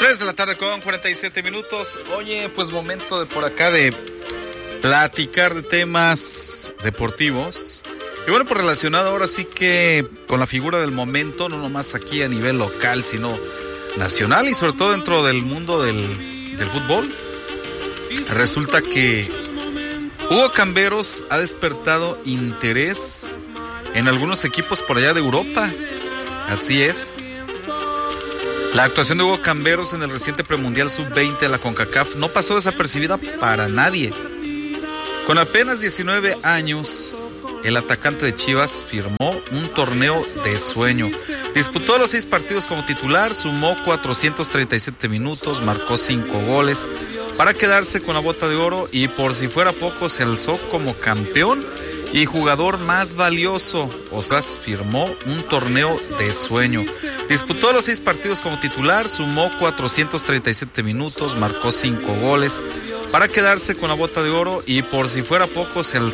3 de la tarde con 47 minutos. Oye, pues momento de por acá de platicar de temas deportivos. Y bueno, pues relacionado ahora sí que con la figura del momento, no nomás aquí a nivel local, sino nacional y sobre todo dentro del mundo del fútbol. Resulta que Hugo Camberos ha despertado interés en algunos equipos por allá de Europa. Así es. La actuación de Hugo Camberos en el reciente premundial sub-20 de la CONCACAF no pasó desapercibida para nadie. Con apenas 19 años, el atacante de Chivas firmó un torneo de sueño. Disputó los 6 partidos como titular, sumó 437 minutos, marcó 5 goles para quedarse con la bota de oro y por si fuera poco se alzó como campeón y jugador más valioso. Osas firmó un torneo de sueño. Disputó los 6 partidos como titular, sumó 437 minutos, marcó 5 goles para quedarse con la bota de oro y por si fuera poco se alzó